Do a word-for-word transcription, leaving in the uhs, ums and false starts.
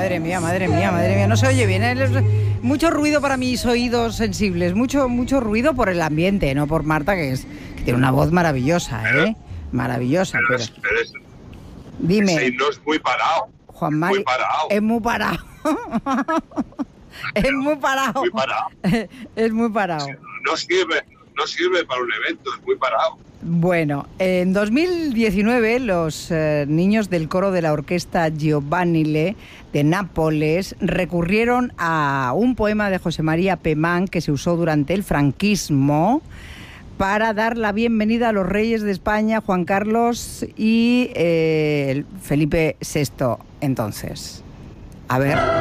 madre mía, madre mía, madre mía. No se oye bien, ¿eh? Mucho ruido para mis oídos sensibles. Mucho, mucho ruido por el ambiente, no por Marta, que es que tiene una voz maravillosa, ¿eh? Maravillosa. Pero, Pero... es, pero es, Dime. ese himno es muy parado. Juan Mari, muy parado. Es muy parado. Es muy parado. Muy parado. Es muy parado. No sirve, no sirve para un evento, es muy parado. Bueno, en dos mil diecinueve los eh, niños del coro de la orquesta Giovanile de Nápoles recurrieron a un poema de José María Pemán que se usó durante el franquismo para dar la bienvenida a los reyes de España, Juan Carlos y eh, Felipe sexto entonces. A ver...